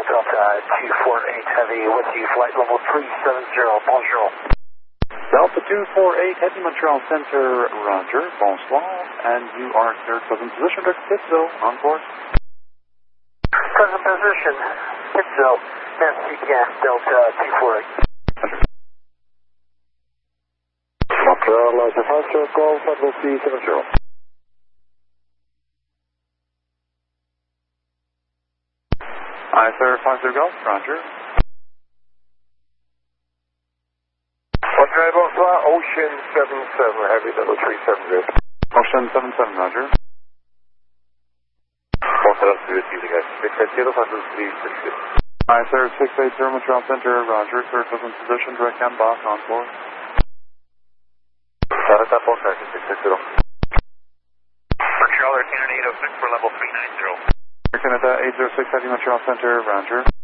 Delta 248 Heavy with you, flight level 370, bonjour. Delta 248 Heavy, Montreal Center, roger, bonsoir, and you are cleared present position, direct Pittsville, on course. Present position, Pittsville, merci bien, Delta 248. Montreal, departure, call, flight level 370. Hi, sir, 50 Golf, roger. Montreal, bonsoir, Ocean 77, Heavy, level 370. Ocean 77, roger. Montreal, using S680, flight level 360. Hi, sir, 680 Montreal Center, roger, cleared present position, direct Box, on course. Sarata, Montreal, 680. Montreal, Air Canada 806 for level 390. Air Canada 806 Heavy, Montreal Center, roger.